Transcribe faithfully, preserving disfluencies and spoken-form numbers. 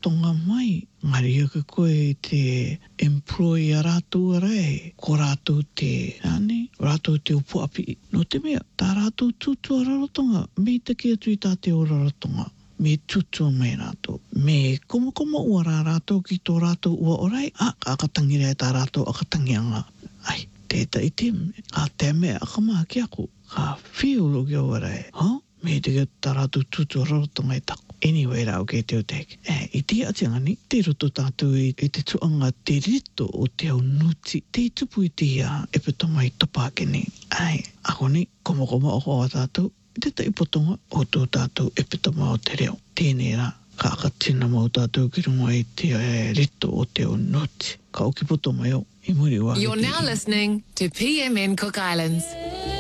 tonga mai. Ngari aka koe te employee a rātou arai. Ko rātou te, ane, rātou te upo api. No te mea, tā rātou tūtua rarotonga. Me te kia tui tā te o rarotonga. Me tutua mai rātou. Me komo komo ua rā rātou ki tō rātou ua orai. A, akatangi rea tā rātou akatangi anga. Ai, tētai te me. Ka te mea akamaa ki ako. Ka whiolo ki o arai. Ha? Me te kia tā rātou tutua rarotonga e tako. Anyway, rau kei te o teke. E, i te atianga ni, te roto tātou i, i te tuanga te rito o te au nuti. Te tupu i te ia, e petonga i topake ni. Ai, ako ni, komo komo o hoa tātou. I te tai potonga o tō tātou e petonga o te reo. Tēnei rā, ka akatina mau tātou ki runga i te e, rito o te au nuti. Ka oki poto mai o, i muri wā. You're now listening to P M N Cook Islands.